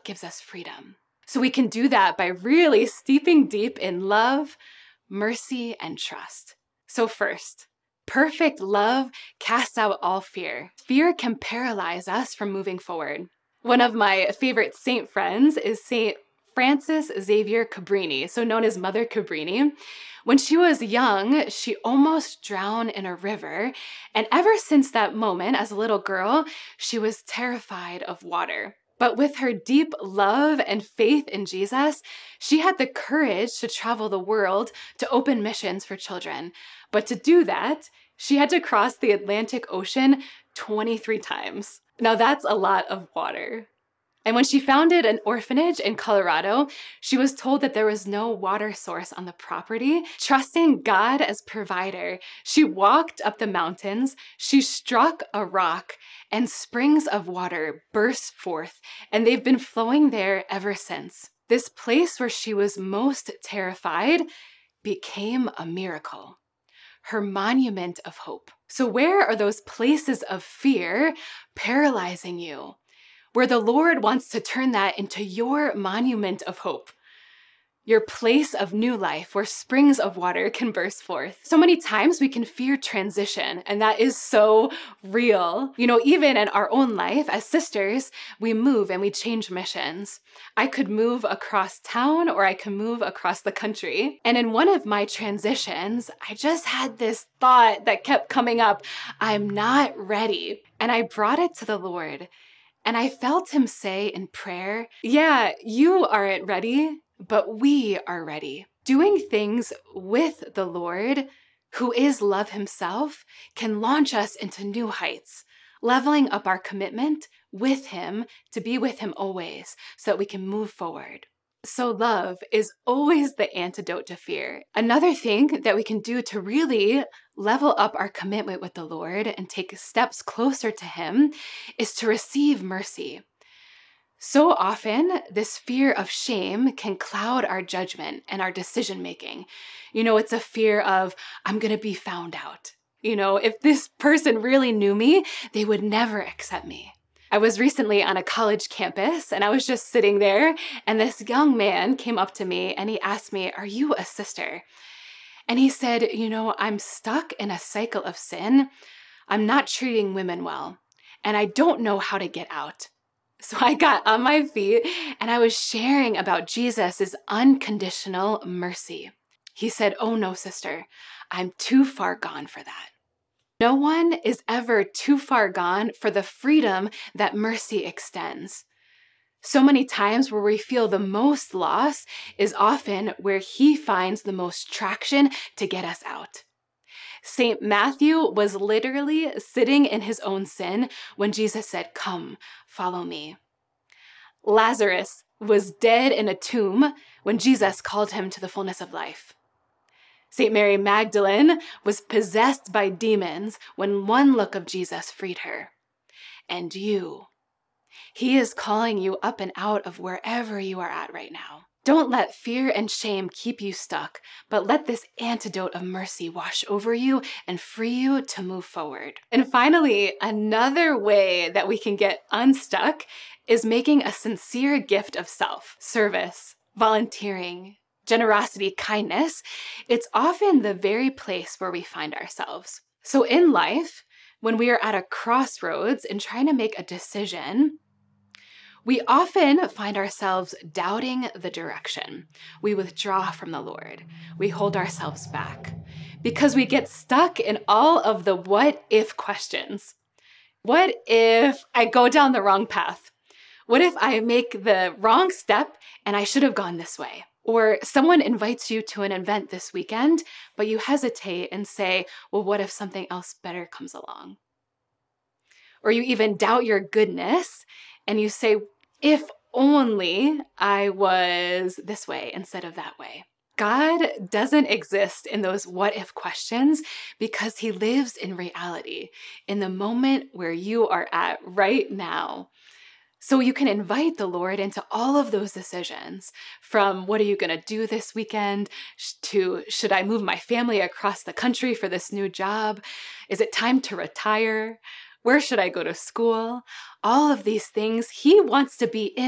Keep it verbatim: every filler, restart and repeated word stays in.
gives us freedom. So we can do that by really steeping deep in love, mercy, and trust. So first, perfect love casts out all fear. Fear can paralyze us from moving forward. One of my favorite saint friends is Saint Frances Xavier Cabrini, so known as Mother Cabrini. When she was young, she almost drowned in a river, and ever since that moment, as a little girl, she was terrified of water. But with her deep love and faith in Jesus, she had the courage to travel the world to open missions for children. But to do that, she had to cross the Atlantic Ocean twenty-three times. Now that's a lot of water. And when she founded an orphanage in Colorado, she was told that there was no water source on the property. Trusting God as provider, she walked up the mountains, she struck a rock, and springs of water burst forth, and they've been flowing there ever since. This place where she was most terrified became a miracle, her monument of hope. So where are those places of fear paralyzing you, where the Lord wants to turn that into your monument of hope, your place of new life where springs of water can burst forth? So many times we can fear transition, and that is so real. You know, even in our own life as sisters, we move and we change missions. I could move across town or I could move across the country. And in one of my transitions, I just had this thought that kept coming up, I'm not ready. And I brought it to the Lord. And I felt him say in prayer, yeah, you aren't ready, but we are ready. Doing things with the Lord, who is love himself, can launch us into new heights, leveling up our commitment with him to be with him always so that we can move forward. So love is always the antidote to fear. Another thing that we can do to really level up our commitment with the Lord and take steps closer to him is to receive mercy. So often, this fear of shame can cloud our judgment and our decision-making. You know, it's a fear of, I'm going to be found out. You know, if this person really knew me, they would never accept me. I was recently on a college campus and I was just sitting there and this young man came up to me and he asked me, are you a sister? And he said, you know, I'm stuck in a cycle of sin. I'm not treating women well and I don't know how to get out. So I got on my feet and I was sharing about Jesus' unconditional mercy. He said, oh no, sister, I'm too far gone for that. No one is ever too far gone for the freedom that mercy extends. So many times where we feel the most loss is often where he finds the most traction to get us out. Saint Matthew was literally sitting in his own sin when Jesus said, come, follow me. Lazarus was dead in a tomb when Jesus called him to the fullness of life. Saint Mary Magdalene was possessed by demons when one look of Jesus freed her. And you, he is calling you up and out of wherever you are at right now. Don't let fear and shame keep you stuck, but let this antidote of mercy wash over you and free you to move forward. And finally, another way that we can get unstuck is making a sincere gift of self, service, volunteering, generosity, kindness. It's often the very place where we find ourselves. So in life, when we are at a crossroads and trying to make a decision, we often find ourselves doubting the direction. We withdraw from the Lord. We hold ourselves back because we get stuck in all of the what if questions. What if I go down the wrong path? What if I make the wrong step and I should have gone this way? Or someone invites you to an event this weekend, but you hesitate and say, well, what if something else better comes along? Or you even doubt your goodness and you say, if only I was this way instead of that way. God doesn't exist in those what if questions because he lives in reality, in the moment where you are at right now. So you can invite the Lord into all of those decisions, from what are you going to do this weekend to should I move my family across the country for this new job? Is it time to retire? Where should I go to school? All of these things, he wants to be in